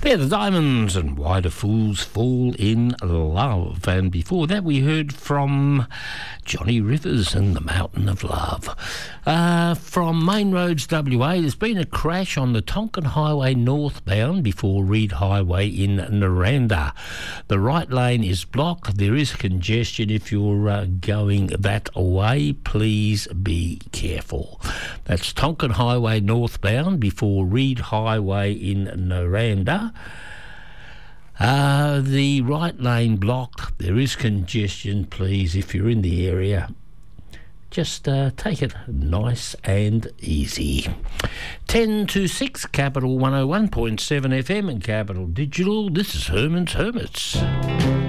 They're the Diamonds and Why Do Fools Fall in Love. And before that we heard from Johnny Rivers and The Mountain of Love. From Main Roads WA, there's been a crash on the Tonkin Highway northbound before Reed Highway in Naranda. The right lane is blocked. There is congestion. If you're going that way, please be careful. That's Tonkin Highway northbound before Reed Highway in Naranda. The right lane blocked. There is congestion. Please, if you're in the area, just take it nice and easy. 10 to 6, Capital 101.7 FM and Capital Digital. This is Herman's Hermits.